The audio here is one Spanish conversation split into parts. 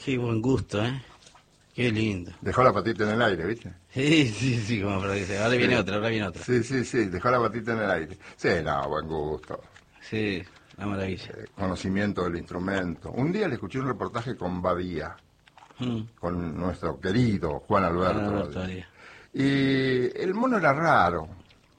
Qué buen gusto, ¿eh? Qué lindo. Dejó la patita en el aire, ¿viste? Sí, como para que se... Ahora viene otra, Sí, dejó la patita en el aire. Sí, no, buen gusto. Sí, una maravilla. Conocimiento del instrumento. Un día le escuché un reportaje con Badía, con nuestro querido Juan Alberto Badía. Y el mono era raro.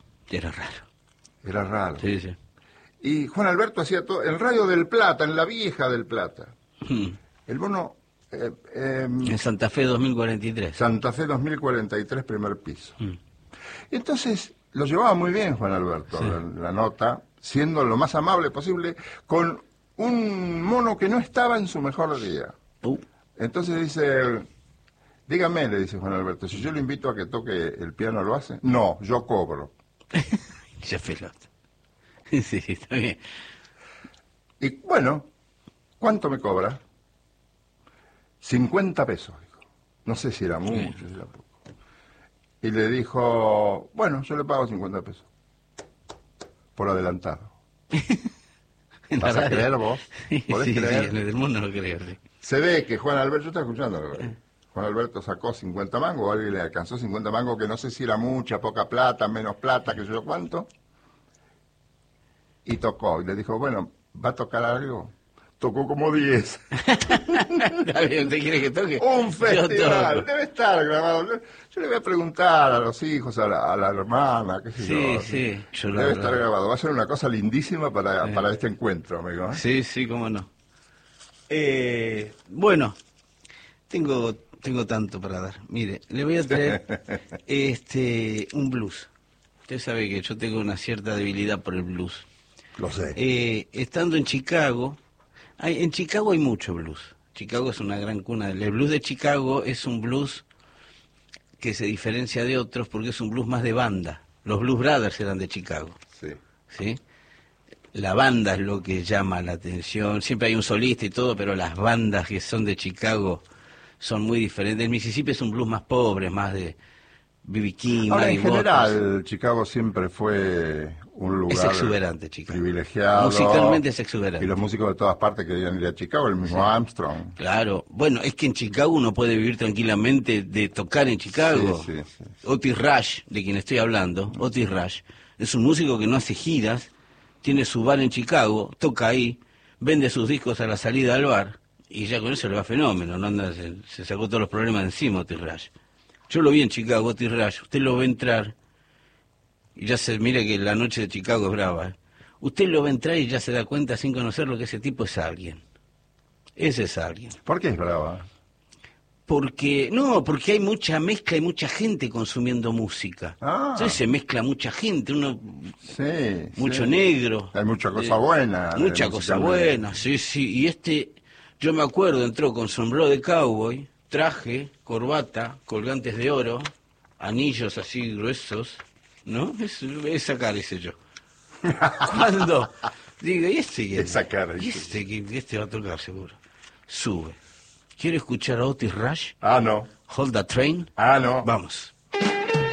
Era raro. Sí. Y Juan Alberto hacía todo, en Radio del Plata, en la vieja del Plata. El mono... en Santa Fe 2043. Santa Fe 2043, primer piso. Y entonces lo llevaba muy bien Juan Alberto, sí. la nota, siendo lo más amable posible, con un mono que no estaba en su mejor día. Entonces dice, dígame, le dice Juan Alberto, si yo le invito a que toque el piano, ¿lo hace? No, yo cobro. Ya pelota. Sí, está bien. Y bueno, ¿cuánto me cobra? 50 pesos, dijo. No sé si era mucho, si era poco. Y le dijo, bueno, yo le pago 50 pesos. Por adelantado. ¿Vas a creer vos? ¿Podés creer? Sí, del mundo lo creo, sí. Se ve que Juan Alberto, yo estaba escuchando, Juan Alberto sacó 50 mangos, o alguien le alcanzó 50 mangos, que no sé si era mucha, poca plata, menos plata, que yo cuánto. Y tocó, y le dijo, bueno, ¿va a tocar algo? Tocó como 10. Está bien, ¿usted quiere que toque? Un festival, debe estar grabado. Yo le voy a preguntar a los hijos, a la hermana, qué sé yo. Sí, debe estar grabado. Va a ser una cosa lindísima para este encuentro, amigo. Sí, cómo no. Bueno, tengo tanto para dar. Mire, le voy a traer un blues. Usted sabe que yo tengo una cierta debilidad por el blues. Lo sé. Estando en Chicago... En Chicago hay mucho blues. Chicago es una gran cuna. El blues de Chicago es un blues que se diferencia de otros porque es un blues más de banda. Los Blues Brothers eran de Chicago. ¿Sí? La banda es lo que llama la atención. Siempre hay un solista y todo, pero las bandas que son de Chicago son muy diferentes. El Mississippi es un blues más pobre, más de B.B. King. Ahora, en general, Chicago siempre fue un lugar exuberante, Chicago. Privilegiado. Musicalmente es exuberante. Y los músicos de todas partes querían ir a Chicago, el mismo Armstrong. Claro. Bueno, es que en Chicago uno puede vivir tranquilamente de tocar en Chicago. Sí. Otis Rush, de quien estoy hablando, Otis Rush, es un músico que no hace giras, tiene su bar en Chicago, toca ahí, vende sus discos a la salida del bar, y ya con eso le va fenómeno, ¿no? Se sacó todos los problemas de encima Otis Rush. Yo lo vi en Chicago, Otis Rush, usted lo ve entrar, y ya se mire que la noche de Chicago es brava, ¿eh? Usted lo ve entrar y ya se da cuenta sin conocerlo que ese tipo es alguien. Ese es alguien. ¿Por qué es brava? Porque hay mucha mezcla y mucha gente consumiendo música. Entonces se mezcla mucha gente, mucho negro. Hay mucha cosa buena. Mucha cosa buena, sí. Y yo me acuerdo, entró con sombrero de cowboy, traje, corbata, colgantes de oro, anillos así gruesos, ¿no? Es sacar ese yo. Cuando digo, ¿y este? Es sacar. Este va a tocar seguro. Sube. ¿Quiere escuchar a Otis Rush? No. Hold the Train. No. Vamos.